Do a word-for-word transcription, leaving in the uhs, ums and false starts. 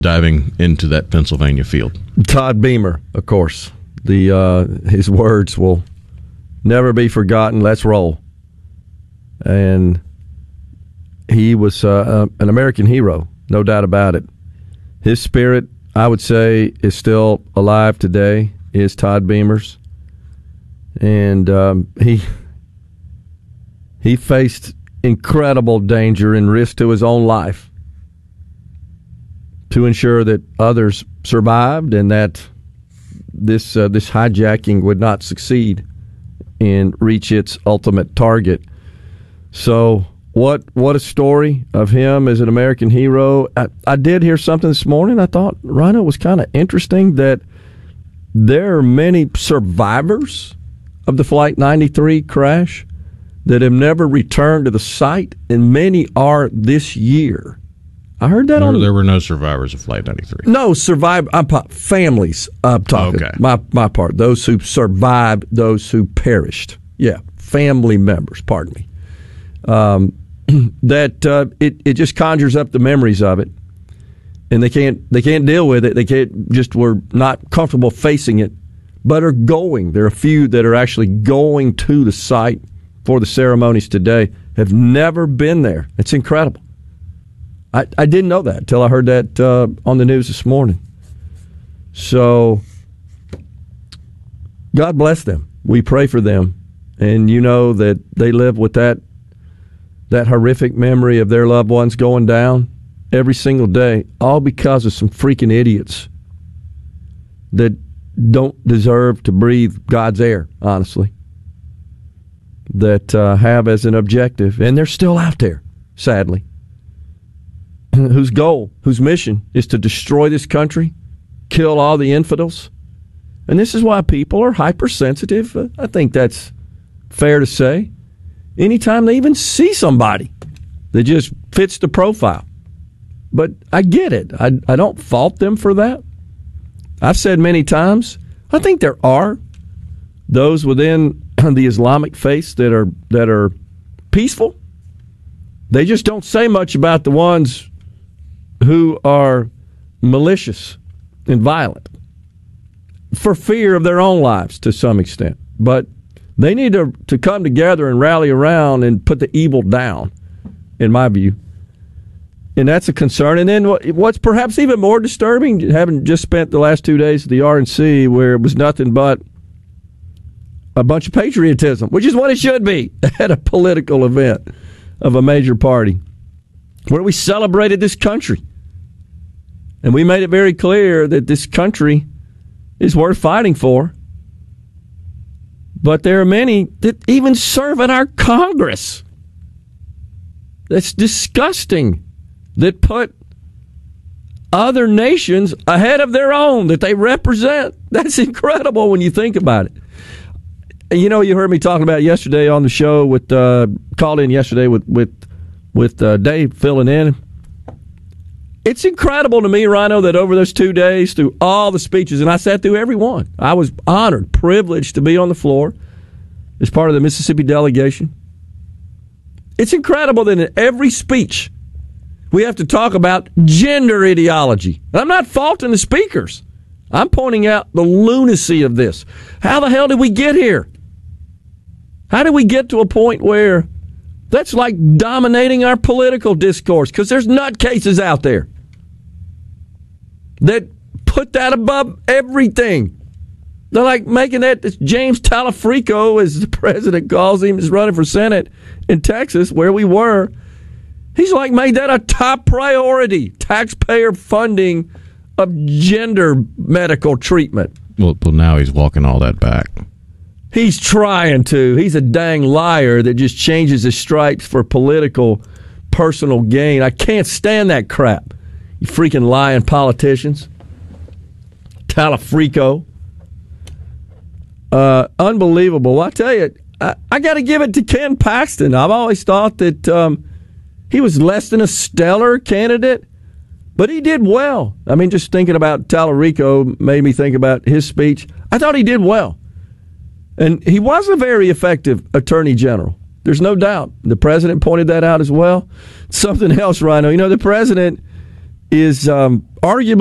diving into that Pennsylvania field. Todd Beamer, of course. The uh, his words will never be forgotten. Let's roll. And he was uh, an American hero, no doubt about it. His spirit, I would say, is still alive today, is Todd Beamer's. And um, he he faced incredible danger and risk to his own life to ensure that others survived and that this uh, this hijacking would not succeed and reach its ultimate target. So what what a story of him as an American hero. I, I did hear something this morning. I thought, Rhino, was kind of interesting that there are many survivors of the Flight ninety-three crash that have never returned to the site, and many are this year. I heard that there, on... There were no survivors of Flight ninety-three. No, survive. I'm families. I'm talking. Okay. My, my part. Those who survived, those who perished. Yeah, family members, pardon me. Um, that uh, it, it just conjures up the memories of it. And they can't they can't deal with it. They can't just were not comfortable facing it, but are going. There are a few that are actually going to the site for the ceremonies today, have never been there. It's incredible. I, I didn't know that until I heard that uh, on the news this morning. So, God bless them. We pray for them. And you know that they live with that that horrific memory of their loved ones going down every single day, all because of some freaking idiots that don't deserve to breathe God's air, honestly, that uh, have as an objective, and they're still out there, sadly, whose goal, whose mission is to destroy this country, kill all the infidels. And this is why people are hypersensitive. I think that's fair to say. Anytime they even see somebody that just fits the profile. But I get it. I, I don't fault them for that. I've said many times, I think there are those within the Islamic faith that are that are peaceful. They just don't say much about the ones who are malicious and violent for fear of their own lives to some extent. But they need to, to come together and rally around and put the evil down, in my view. And that's a concern. And then what's perhaps even more disturbing, having just spent the last two days at the R N C where it was nothing but a bunch of patriotism, which is what it should be at a political event of a major party, where we celebrated this country. And we made it very clear that this country is worth fighting for. But there are many that even serve in our Congress. That's disgusting. That put other nations ahead of their own that they represent. That's incredible when you think about it. You know, you heard me talking about it yesterday on the show with uh, called in yesterday with with with uh, Dave filling in. It's incredible to me, Rhino, that over those two days, through all the speeches, and I sat through every one. I was honored, privileged to be on the floor as part of the Mississippi delegation. It's incredible that in every speech we have to talk about gender ideology. And I'm not faulting the speakers. I'm pointing out the lunacy of this. How the hell did we get here? How did we get to a point where that's like dominating our political discourse? Because there's nutcases out there that put that above everything. They're like making that this James Talafrico, as the president calls him, is running for Senate in Texas, where we were. He's like made that a top priority, taxpayer funding of gender medical treatment. Well, well, now he's walking all that back. He's trying to. He's a dang liar that just changes his stripes for political, personal gain. I can't stand that crap. You freaking lying politicians. Talafrico. Uh, unbelievable. Well, I tell you, I, I got to give it to Ken Paxton. I've always thought that um, he was less than a stellar candidate, but he did well. I mean, just thinking about Talarico made me think about his speech. I thought he did well. And he was a very effective attorney general. There's no doubt. The president pointed that out as well. Something else, Rhino. You know, the president is um, arguably